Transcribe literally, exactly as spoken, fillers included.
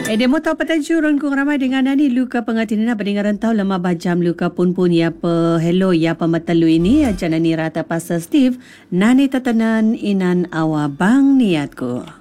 Eh, demo tahu patah curun kung ramai dengan nani luka pengatin na pendengaran tahu lama bajam luka pun pun ya pe hello ya pe matalu ini aja nani rata pasal Steve nani tatanan inan awa bang niatku.